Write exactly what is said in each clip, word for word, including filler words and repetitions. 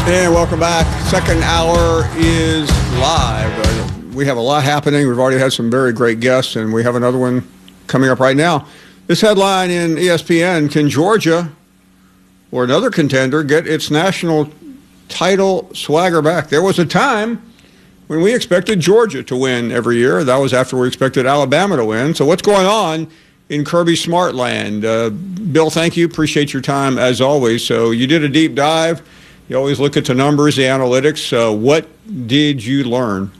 And welcome back. Second hour is live. Uh, we have a lot happening. We've already had some very great guests, and we have another one coming up right now. This headline in E S P N, can Georgia or another contender get its national title swagger back? There was a time when we expected Georgia to win every year. That was after we expected Alabama to win. So what's going on in Kirby Smart land? Uh, Bill, thank you. Appreciate your time as always. So you did a deep dive. You always look at the numbers, the analytics. Uh, what did you learn?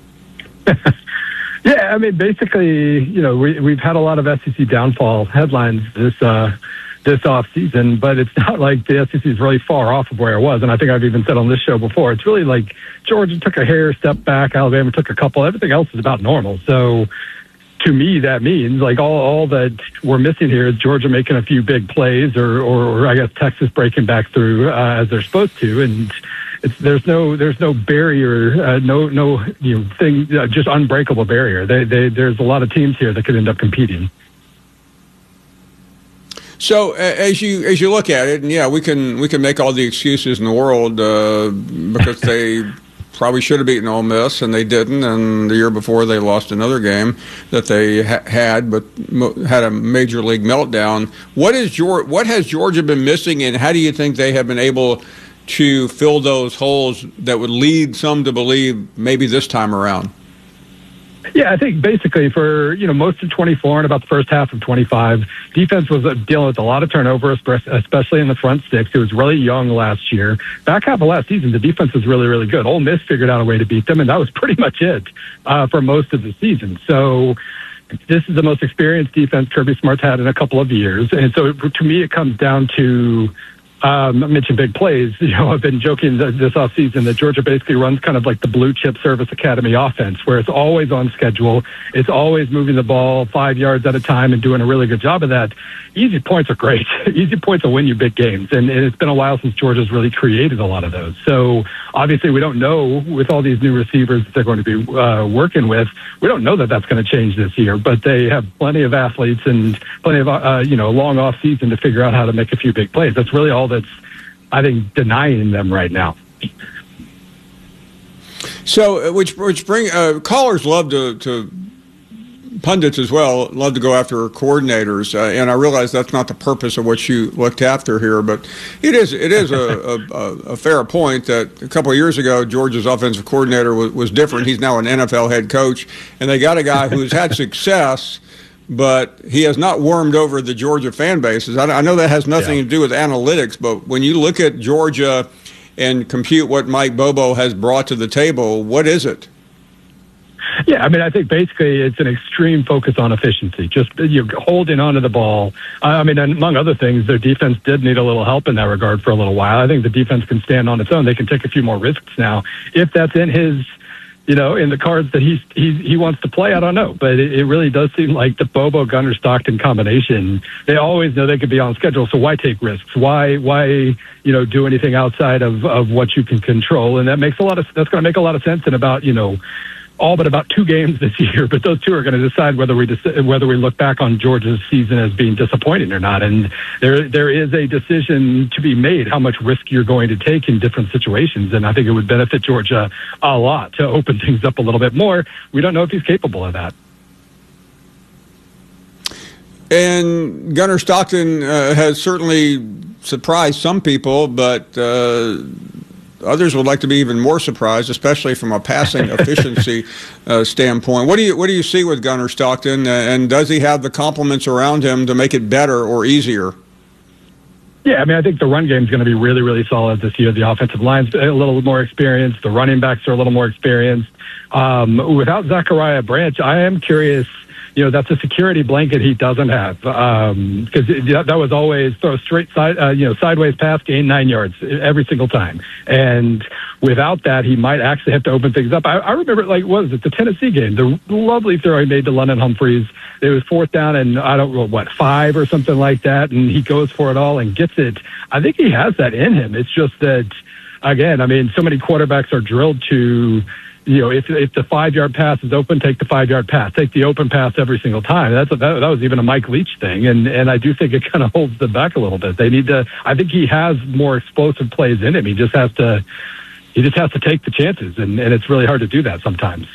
Yeah, I mean, basically, you know, we, we've had a lot of S E C downfall headlines this uh, this off season, but it's not like the S E C is really far off of where it was. And I think I've even said on this show before, it's really like Georgia took a hair step back, Alabama took a couple, everything else is about normal. So to me, that means like all, all that we're missing here is Georgia making a few big plays, or, or, or I guess Texas breaking back through uh, as they're supposed to, and it's, there's no there's no barrier, uh, no no you know thing, uh, just unbreakable barrier. They, they, there's a lot of teams here that could end up competing. So as you as you look at it, and yeah, we can we can make all the excuses in the world uh, because they probably should have beaten Ole Miss, and they didn't. And the year before, they lost another game that they ha- had, but mo- had a major league meltdown. What is Georgia, what has Georgia been missing, and how do you think they have been able to fill those holes that would lead some to believe maybe this time around? Yeah, I think basically for, you know, most of twenty-four and about the first half of twenty-five, defense was dealing with a lot of turnover, especially in the front six. It was really young last year. Back half of last season, the defense was really, really good. Ole Miss figured out a way to beat them, and that was pretty much it uh, for most of the season. So this is the most experienced defense Kirby Smart's had in a couple of years. And so it, to me, it comes down to Um, I mentioned big plays. You know, I've been joking this offseason that Georgia basically runs kind of like the blue chip service academy offense, where it's always on schedule. It's always moving the ball five yards at a time and doing a really good job of that. Easy points are great. Easy points will win you big games. And it's been a while since Georgia's really created a lot of those. So obviously we don't know, with all these new receivers that they're going to be uh, working with, we don't know that that's going to change this year, but they have plenty of athletes and plenty of, uh, you know, long off season to figure out how to make a few big plays. That's really all that's, I think, denying them right now. So, which which bring uh, callers love to, to pundits as well love to go after coordinators, uh, and I realize that's not the purpose of what you looked after here, but it is it is a, a, a fair point that a couple of years ago Georgia's offensive coordinator was, was different. He's now an N F L head coach, and they got a guy who's had success, but he has not warmed over the Georgia fan bases. I, I know that has nothing yeah. to do with analytics, but when you look at Georgia and compute what Mike Bobo has brought to the table, what is it? Yeah, I mean, I think basically it's an extreme focus on efficiency, just you're holding onto the ball. I mean, among other things, their defense did need a little help in that regard for a little while. I think the defense can stand on its own. They can take a few more risks now. If that's in his, you know, in the cards that he's, he's, he wants to play, I don't know. But it, it really does seem like the Bobo Gunner Stockton combination, they always know they could be on schedule, so why take risks? Why, why, you know, do anything outside of, of what you can control? And that makes a lot of, that's going to make a lot of sense in about, you know, all but about two games this year, but those two are going to decide whether we dec- whether we look back on Georgia's season as being disappointing or not. And there there is a decision to be made how much risk you're going to take in different situations. And I think it would benefit Georgia a lot to open things up a little bit more. We don't know if he's capable of that. And Gunner Stockton uh, has certainly surprised some people, but uh, others would like to be even more surprised, especially from a passing efficiency uh, standpoint. What do you what do you see with Gunner Stockton, and does he have the complements around him to make it better or easier? Yeah, I mean, I think the run game is going to be really, really solid this year. The offensive line's a little more experienced. The running backs are a little more experienced. Um, without Zachariah Branch, I am curious. You know, that's a security blanket he doesn't have, because um, that was always throw straight side, uh, you know, sideways pass, gain nine yards every single time. And without that, he might actually have to open things up. I, I remember, like, what was it, the Tennessee game, the lovely throw he made to London Humphreys. It was fourth down and I don't know, what, five or something like that, and he goes for it all and gets it. I think he has that in him. It's just that, again, I mean, so many quarterbacks are drilled to, you know, if if the five-yard pass is open, take the five-yard pass. Take the open pass every single time. That's a, that, that was even a Mike Leach thing, and and I do think it kind of holds them back a little bit. They need to. I think he has more explosive plays in him. He just has to. He just has to take the chances, and, and it's really hard to do that sometimes.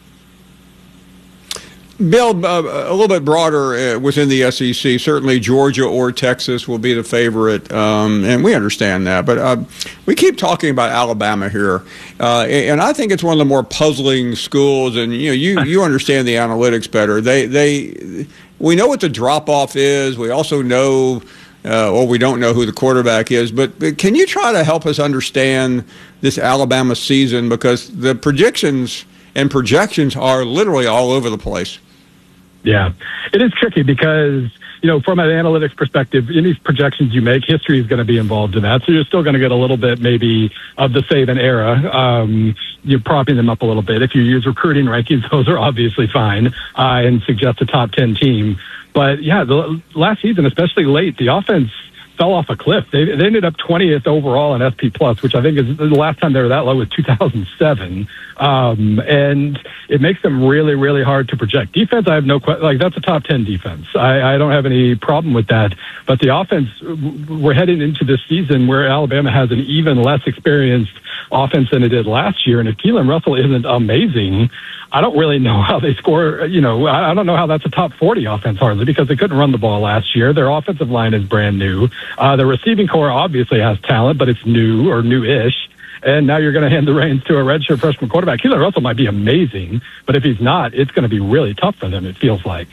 Bill, uh, a little bit broader uh, within the S E C, certainly Georgia or Texas will be the favorite, um, and we understand that. But uh, we keep talking about Alabama here, uh, and I think it's one of the more puzzling schools. And you know, you you understand the analytics better. They they we know what the drop off is. We also know, uh, or we don't know who the quarterback is. But, but can you try to help us understand this Alabama season, because the predictions and projections are literally all over the place? Yeah, it is tricky because, you know, from an analytics perspective, any projections you make, history is going to be involved in that. So you're still going to get a little bit maybe of the Saban era. Um, you're propping them up a little bit. If you use recruiting rankings, those are obviously fine, uh, and suggest a top ten team. But yeah, the last season, especially late, the offense fell off a cliff. They, they ended up twentieth overall in S P Plus, which I think is the last time they were that low was two thousand seven. Um, and it makes them really, really hard to project. Defense, I have no question. Like, that's a top ten defense. I, I don't have any problem with that. But the offense, we're heading into this season where Alabama has an even less experienced offense than it did last year. And if Keelan Russell isn't amazing, I don't really know how they score. You know, I don't know how that's a top forty offense hardly, because they couldn't run the ball last year. Their offensive line is brand new. Uh, the receiving core obviously has talent, but it's new or new-ish. And now you're going to hand the reins to a redshirt freshman quarterback. Keelan Russell might be amazing, but if he's not, it's going to be really tough for them, it feels like.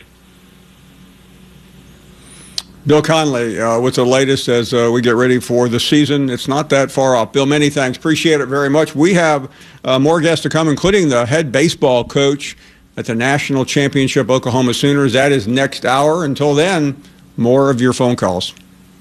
Bill Connelly, uh, what's the latest as uh, we get ready for the season? It's not that far off. Bill, many thanks. Appreciate it very much. We have uh, more guests to come, including the head baseball coach at the National Championship Oklahoma Sooners. That is next hour. Until then, more of your phone calls.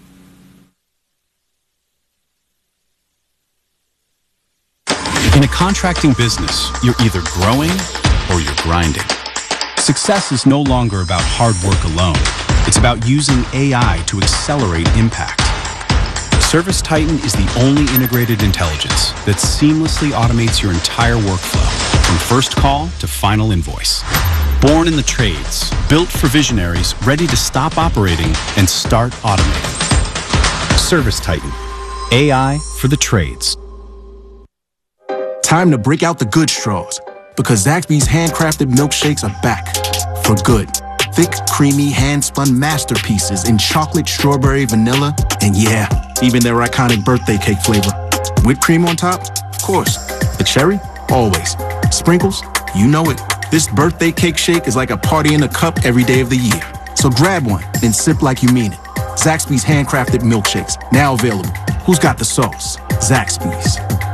In a contracting business, you're either growing or you're grinding. Success is no longer about hard work alone. It's about using A I to accelerate impact. ServiceTitan is the only integrated intelligence that seamlessly automates your entire workflow, from first call to final invoice. Born in the trades, built for visionaries ready to stop operating and start automating. ServiceTitan, A I for the trades. Time to break out the good straws, because Zaxby's handcrafted milkshakes are back for good. Thick, creamy, hand-spun masterpieces in chocolate, strawberry, vanilla, and yeah, even their iconic birthday cake flavor. Whipped cream on top? Of course. The cherry? Always. Sprinkles? You know it. This birthday cake shake is like a party in a cup every day of the year. So grab one, then sip like you mean it. Zaxby's handcrafted milkshakes, now available. Who's got the sauce? Zaxby's.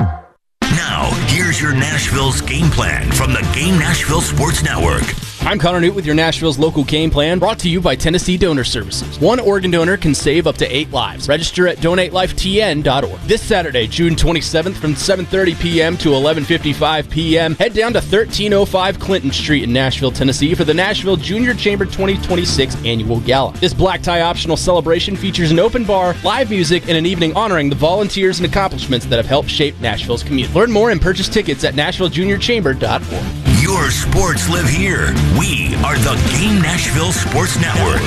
Now, here's your Nashville's game plan from the Game Nashville Sports Network. I'm Connor Newt with your Nashville's local game plan, brought to you by Tennessee Donor Services. One organ donor can save up to eight lives. Register at donate life t n dot org. This Saturday, June twenty-seventh, from seven thirty p.m. to eleven fifty-five p.m., head down to thirteen oh five Clinton Street in Nashville, Tennessee for the Nashville Junior Chamber twenty twenty-six Annual Gala. This black tie optional celebration features an open bar, live music, and an evening honoring the volunteers and accomplishments that have helped shape Nashville's community. Learn more and purchase tickets at nashville junior chamber dot org. Your sports live here. We are the Game Nashville Sports Network.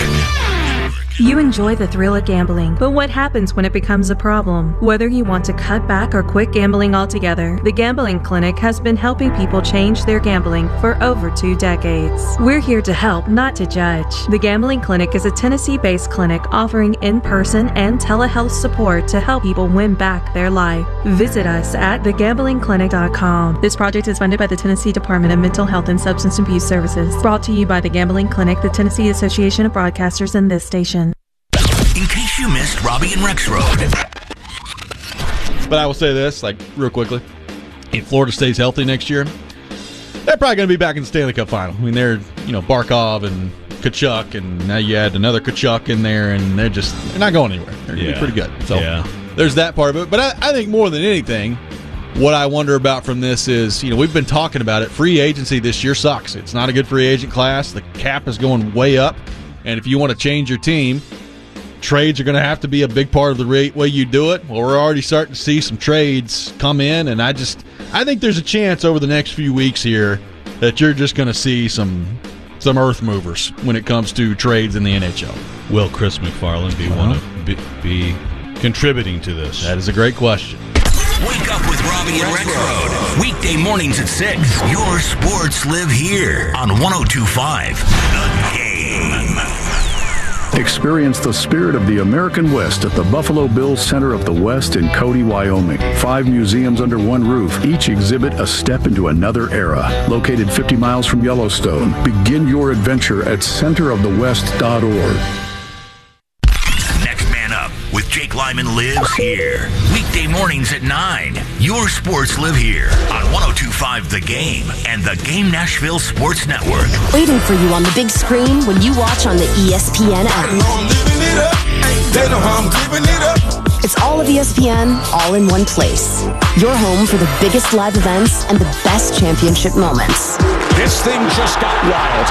You enjoy the thrill of gambling, but what happens when it becomes a problem? Whether you want to cut back or quit gambling altogether, the Gambling Clinic has been helping people change their gambling for over two decades. We're here to help, not to judge. The Gambling Clinic is a Tennessee-based clinic offering in-person and telehealth support to help people win back their life. Visit us at the gambling clinic dot com. This project is funded by the Tennessee Department of Mental Health and Substance Abuse Services. Brought to you by the Gambling Clinic, the Tennessee Association of Broadcasters, and this station. In case you missed Robbie and Rex Road. But I will say this, like, real quickly. If Florida stays healthy next year, they're probably going to be back in the Stanley Cup final. I mean, they're, you know, Barkov and Kachuk, and now you add another Kachuk in there, and they're just, they're not going anywhere. They're going to yeah. be pretty good. So yeah. there's that part of it. But I, I think more than anything, what I wonder about from this is, you know, we've been talking about it. Free agency this year sucks. It's not a good free agent class. The cap is going way up. And if you want to change your team, trades are going to have to be a big part of the way you do it. Well, we're already starting to see some trades come in, and I just I think there's a chance over the next few weeks here that you're just going to see some some earth movers when it comes to trades in the N H L. Will Chris McFarland be Uh-huh. one of be, be contributing to this? That is a great question. Wake up with Robbie and Rexroad. Weekday mornings at six. Your sports live here on one oh two point five The Game. Experience the spirit of the American West at the Buffalo Bills Center of the West in Cody, Wyoming. Five museums under one roof, each exhibit a step into another era. Located fifty miles from Yellowstone, begin your adventure at center of the west dot org. Next Man Up with Jake Lyman lives here. Weekday mornings at nine. Your sports live here on one oh two point five The Game and the Game Nashville Sports Network. Waiting for you on the big screen when you watch on the E S P N app. They know how I'm living it up. It's all of E S P N, all in one place. Your home for the biggest live events and the best championship moments. This thing just got wild.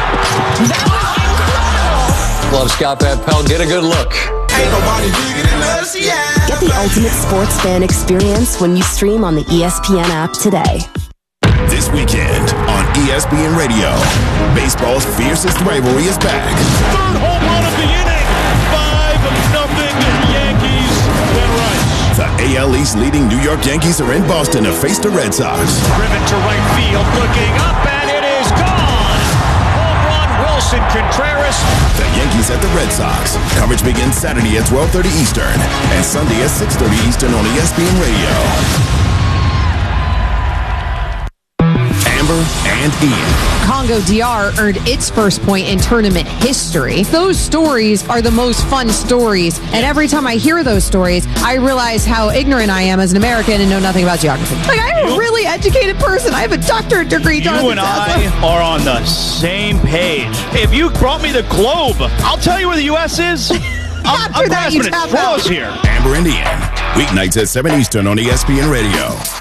Love Scott Van Pelt. Get a good look. Ain't nobody bigger than us, yeah. Get the ultimate sports fan experience when you stream on the E S P N app today. This weekend on E S P N Radio, baseball's fiercest rivalry is back. Third home run of the inning. Five nothing Yankees. Then right. The A L East leading New York Yankees are in Boston to face the Red Sox. Driven to right field, looking up, and it is gone. Home run, Wilson Contreras. The Yankees at the Red Sox. Coverage begins Saturday at twelve thirty Eastern and Sunday at six thirty Eastern on E S P N Radio. Amber and Ian. Congo D R earned its first point in tournament history. Those stories are the most fun stories, and every time I hear those stories, I realize how ignorant I am as an American and know nothing about geography. Like, I'm a really educated person. I have a doctorate degree. Jonathan You and I Sasser. are on the same page. If you brought me the globe, I'll tell you where the U S is. I'm, After I'm that, you grasping at tap out. straws here. Amber and Ian. Weeknights at seven Eastern on E S P N Radio.